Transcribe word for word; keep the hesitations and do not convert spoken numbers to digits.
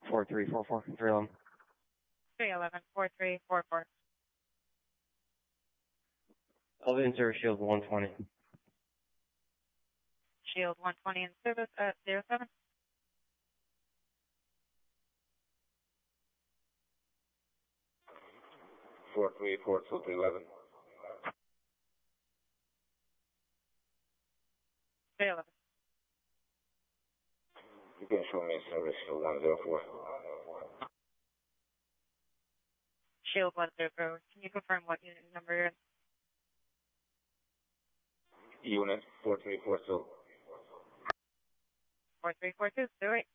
four three four four, three eleven. three eleven, four three four four. Elevator service shield one twenty. Shield one twenty in service at zero seven. four three four two three eleven. three eleven. You can show me service shield one zero four. Shield one zero four. Can you confirm what unit number you're in? Unit four three four two. four three four two, zero eight.